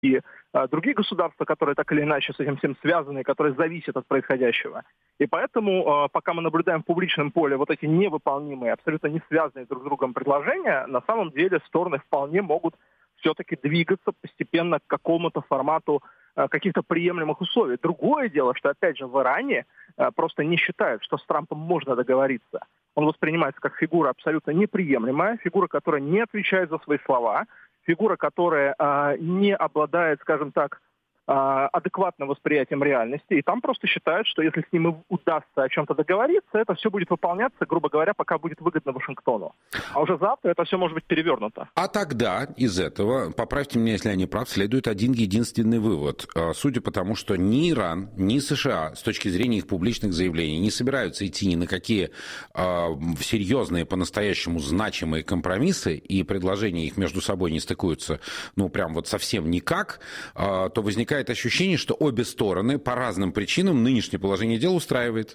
и другие государства, которые так или иначе с этим всем связаны, которые зависят от происходящего. И поэтому, пока мы наблюдаем в публичном поле вот эти невыполнимые, абсолютно не связанные друг с другом предложения, на самом деле стороны вполне могут все-таки двигаться постепенно к какому-то формату каких-то приемлемых условий. Другое дело, что, опять же, в Иране просто не считают, что с Трампом можно договориться. Он воспринимается как фигура абсолютно неприемлемая, фигура, которая не отвечает за свои слова, фигура, которая не обладает, скажем так, адекватным восприятием реальности. И там просто считают, что если с ним удастся о чем-то договориться, это все будет выполняться, грубо говоря, пока будет выгодно Вашингтону. А уже завтра это все может быть перевернуто. А тогда из этого, поправьте меня, если я не прав, следует один единственный вывод. Судя по тому, что ни Иран, ни США, с точки зрения их публичных заявлений, не собираются идти ни на какие серьезные, по-настоящему значимые компромиссы, и предложения их между собой не стыкуются, ну, прям вот совсем никак, то возникает ощущение, что обе стороны по разным причинам нынешнее положение дел устраивает.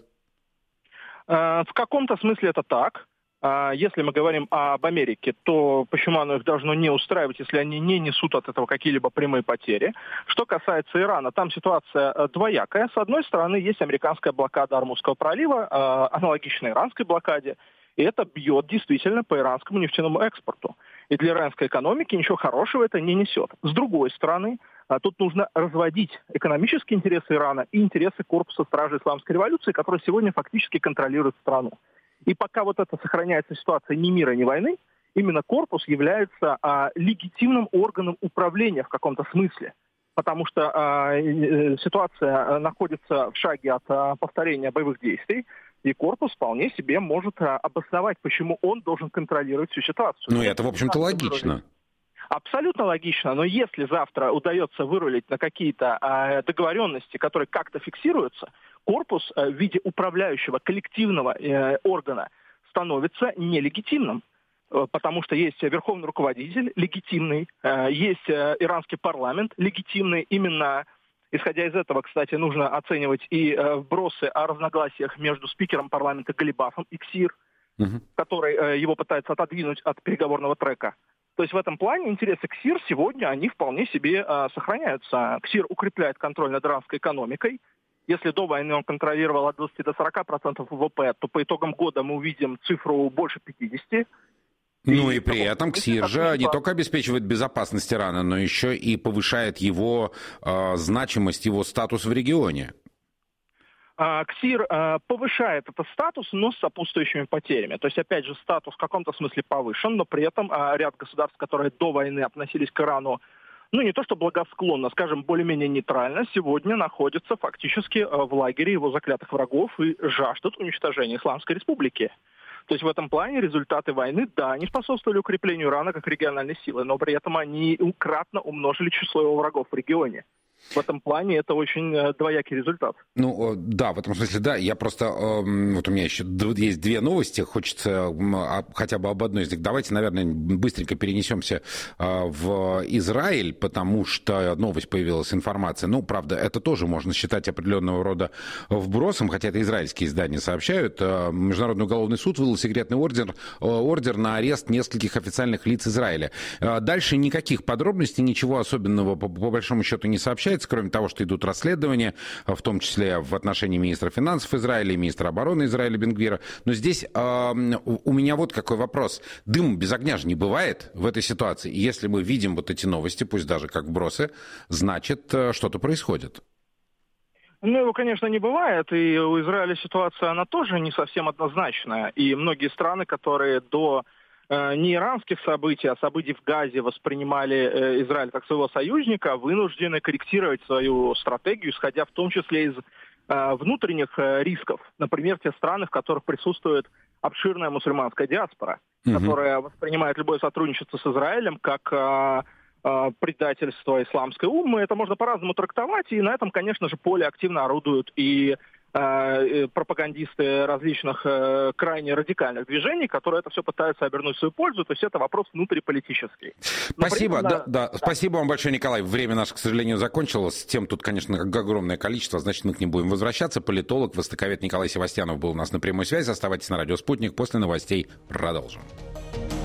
В каком-то смысле это так. Если мы говорим об Америке, то почему оно их должно не устраивать, если они не несут от этого какие-либо прямые потери? Что касается Ирана, там ситуация двоякая. С одной стороны, есть американская блокада Ормузского пролива, аналогичная иранской блокаде, и это бьет действительно по иранскому нефтяному экспорту. И для иранской экономики ничего хорошего это не несет. С другой стороны, тут нужно разводить экономические интересы Ирана и интересы корпуса стражи исламской революции, который сегодня фактически контролирует страну. И пока вот это сохраняется ситуация ни мира, ни войны, именно корпус является легитимным органом управления в каком-то смысле. Потому что ситуация находится в шаге от повторения боевых действий, и корпус вполне себе может обосновать, почему он должен контролировать всю ситуацию. Ну, это, в общем-то, логично. Абсолютно логично, но если завтра удается вырулить на какие-то договоренности, которые как-то фиксируются, корпус в виде управляющего коллективного органа становится нелегитимным. Потому что есть верховный руководитель легитимный, есть иранский парламент легитимный. Именно исходя из этого, кстати, нужно оценивать и вбросы о разногласиях между спикером парламента Галибафом и КСИР, который его пытается отодвинуть от переговорного трека. То есть в этом плане интересы КСИР сегодня, они вполне себе сохраняются. КСИР укрепляет контроль над иранской экономикой. Если до войны он контролировал от 20 до 40% ВВП, то по итогам года мы увидим цифру больше 50%. Ну и при этом КСИР же не только обеспечивает безопасность Ирана, но еще и повышает его значимость, его статус в регионе. КСИР повышает этот статус, но с сопутствующими потерями. То есть, опять же, статус в каком-то смысле повышен, но при этом ряд государств, которые до войны относились к Ирану, ну не то что благосклонно, скажем, более-менее нейтрально, сегодня находятся фактически в лагере его заклятых врагов и жаждут уничтожения Исламской Республики. То есть в этом плане результаты войны, да, они способствовали укреплению Ирана как региональной силы, но при этом они кратно умножили число его врагов в регионе. В этом плане это очень двоякий результат. Ну, да, в этом смысле, да. Я просто... Вот у меня еще есть две новости. Хочется хотя бы об одной из них. Давайте, наверное, быстренько перенесемся в Израиль, потому что новость появилась, информация. Ну, правда, это тоже можно считать определенного рода вбросом, хотя это израильские издания сообщают. Международный уголовный суд выдал секретный ордер на арест нескольких официальных лиц Израиля. Дальше никаких подробностей, ничего особенного по большому счету не сообщается, кроме того, что идут расследования, в том числе в отношении министра финансов Израиля и министра обороны Израиля Бен-Гвира. Но здесь у меня вот какой вопрос. Дым без огня же не бывает в этой ситуации. И если мы видим вот эти новости, пусть даже как вбросы, значит, что-то происходит. Ну, его, конечно, не бывает, и у Израиля ситуация, она тоже не совсем однозначная. И многие страны, которые до не иранских событий, а событий в Газе воспринимали Израиль как своего союзника, вынуждены корректировать свою стратегию, исходя в том числе из внутренних рисков. Например, те страны, в которых присутствует обширная мусульманская диаспора, которая воспринимает любое сотрудничество с Израилем как предательство исламской уммы. Это можно по-разному трактовать, и на этом, конечно же, поле активно орудуют и пропагандисты различных крайне радикальных движений, которые это все пытаются обернуть в свою пользу. То есть это вопрос внутриполитический. Спасибо. Спасибо вам большое, Николай. Время наше, к сожалению, закончилось. Тем тут, конечно, огромное количество, значит, мы к ним будем возвращаться. Политолог, востоковед Николай Севастьянов был у нас на прямой связи. Оставайтесь на радио «Спутник». После новостей продолжим.